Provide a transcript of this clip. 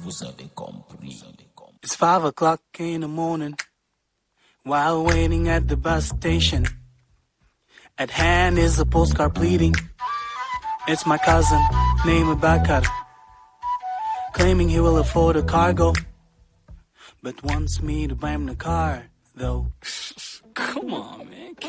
Vous avez compris. It's 5 o'clock in the morning, while waiting at the bus station. At hand is a postcard pleading. It's my cousin, named Bakar, claiming he will afford a cargo, but wants me to buy him the car, though. Come on, man.